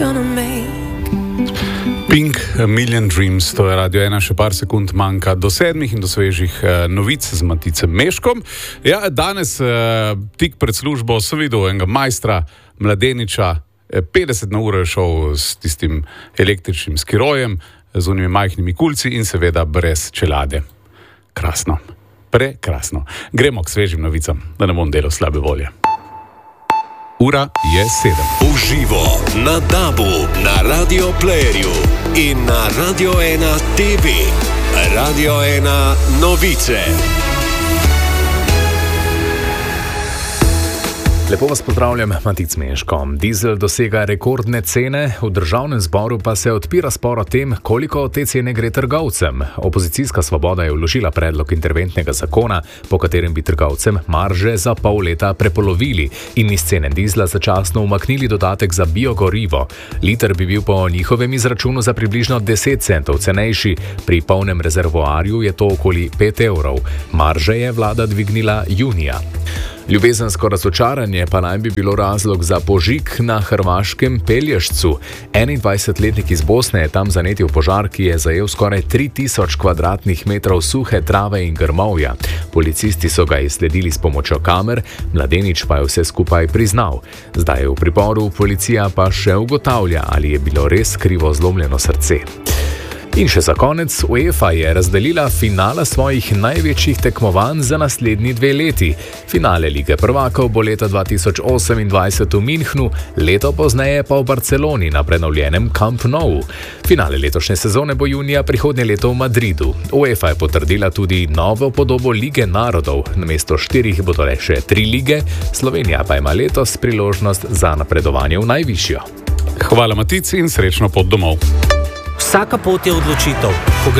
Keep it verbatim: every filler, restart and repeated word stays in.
Pink, A Million Dreams, to je Radio ena, še par sekund manjka do sedmih in do svežih uh, novic z Maticem Meškom. Ja, danes, uh, tik pred službo, sem videl enega majstra, mladeniča, petdeset na uro je šel s tistim električnim skirojem, z unimi majhnimi kulci in seveda brez čelade. Krasno, prekrasno. Gremo k svežim novicam, da ne bom delal slabe volje. Ura je sedem. Uživo na Dabu, na Radio Playerju in na Radio ena T V. Radio ena novice. Lepo vas pozdravljam, Matic Meško. Dizel dosega rekordne cene, v državnem zboru pa se odpira spor o tem, koliko te cene gre trgovcem. Opozicijska Svoboda je vložila predlog interventnega zakona, po katerem bi trgovcem marže za pol leta prepolovili in iz cene dizla začasno umaknili dodatek za biogorivo. Liter bi bil po njihovem izračunu za približno deset centov cenejši, pri polnem rezervoarju je to okoli pet evrov. Marže je vlada dvignila junija. Ljubezensko razočaranje pa naj bi bilo razlog za požig na hrvaškem Pelješcu. enaindvajsetletnik iz Bosne je tam zanetil požar, ki je zajel skoraj tri tisoč kvadratnih metrov suhe trave in grmovja. Policisti so ga izsledili s pomočjo kamer, mladenič pa je vse skupaj priznal. Zdaj je v priporu, policija pa še ugotavlja, ali je bilo res krivo zlomljeno srce. In še za konec, UEFA je razdelila finala svojih največjih tekmovanj za naslednji dve leti. Finale Lige prvakov bo leta dva tisoč osemindvajset v Münchnu, leto pozneje pa v Barceloni na prenovljenem Camp Nou. Finale letošnje sezone bo junija prihodnje leto v Madridu. UEFA je potrdila tudi novo podobo Lige narodov. Namesto štirih bodo le še tri lige, Slovenija pa ima letos priložnost za napredovanje v najvišjo. Hvala, Matic, in srečno pot domov. Vsaka pot je odločitev.